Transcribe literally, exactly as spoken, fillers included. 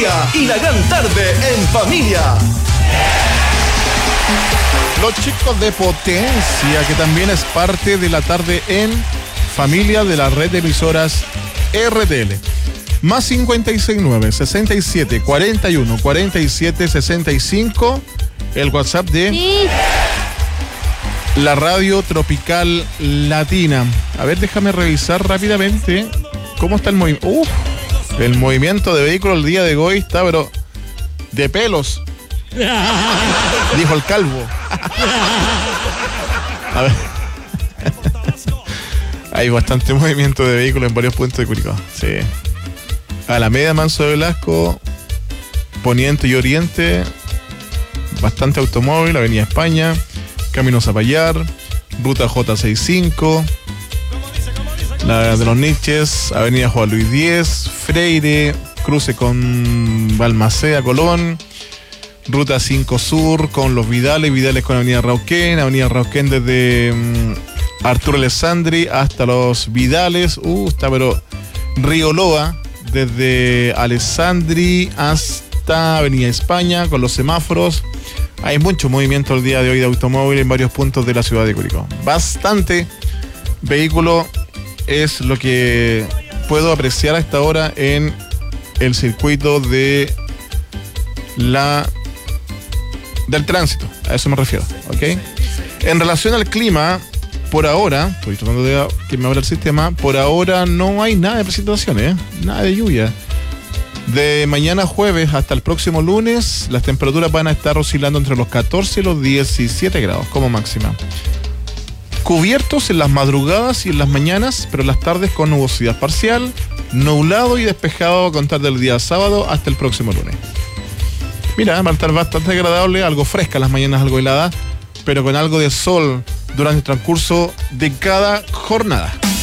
día y la gran tarde en familia. Los chicos de Potencia, que también es parte de la tarde en familia de la red de emisoras R T L. Más cincuenta y seis nueve, sesenta y siete, cuarenta y uno, cuarenta y siete, sesenta y cinco. El WhatsApp de Sí. la radio tropical latina. A ver, déjame revisar rápidamente cómo está el movimiento. Uf, el movimiento de vehículos el día de hoy está, pero de pelos. Dijo el calvo. A ver. Hay bastante movimiento de vehículos en varios puntos de Curicó. Sí. Alameda, Manso de Velasco, Poniente y Oriente, bastante automóvil, Avenida España, Camino Zapallar, Ruta J sesenta y cinco, la de los Niches, Avenida Juan Luis diez, Freire, cruce con Balmaceda, Colón, Ruta cinco Sur con los Vidales, Vidales con Avenida Rauquén, Avenida Rauquén desde um, Arturo Alessandri hasta los Vidales, uh, está pero Río Loa, desde Alessandri hasta Avenida España con los semáforos. Hay mucho movimiento el día de hoy de automóvil en varios puntos de la ciudad de Curicó. Bastante vehículo es lo que puedo apreciar a esta hora en el circuito de la del tránsito, a eso me refiero, ¿ok? En relación al clima, por ahora, estoy tratando de que me abra el sistema, por ahora no hay nada de precipitaciones, ¿eh? Nada de lluvia. De mañana jueves hasta el próximo lunes, las temperaturas van a estar oscilando entre los catorce y los diecisiete grados como máxima. Cubiertos en las madrugadas y en las mañanas, pero en las tardes con nubosidad parcial, nublado y despejado a contar del día sábado hasta el próximo lunes. Mira, va a estar bastante agradable, algo fresca las mañanas, algo helada, pero con algo de sol durante el transcurso de cada jornada.